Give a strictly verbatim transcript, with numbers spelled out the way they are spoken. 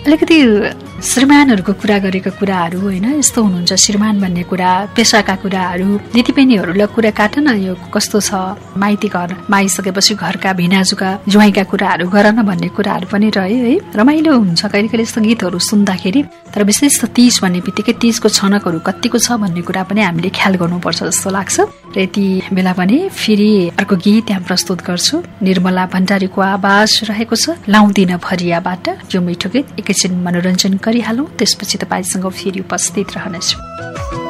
अलिकति श्रीमानहरूको कुरा गरेका कुराहरू होइन, यस्तो हुनुहुन्छ श्रीमान भन्ने कुरा, पेसाका कुराहरू, दिदीबहिनीहरूलाई कुरा काट न, यो कस्तो छ, माइती घरमा आइसकेपछि घरका भिनाजुका ज्वाइँका कुराहरू गर न भन्ने कुराहरू पनि रह्यो है। रमाइलो हुन्छ कहिले कहिले यस्तो गीतहरू सुन्दाखेरि। तर विशेष त तीज भन्ने बित्तिकै तीजको छनकहरू कतिको छ भन्ने कुरा पनि हामीले ख्याल गर्नुपर्छ जस्तो लाग्छ। र यति बेला पनि फेरि अर्को गीत यहाँ प्रस्तुत गर्छु। निर्मला भण्डारीको आवाज रहेको छ लाउँदिन भरियाबाट। यो मिठो गीत एकैछिन मनोरञ्जन गरिहालौँ, त्यसपछि तपाईँसँग फेरि उपस्थित रहनेछु।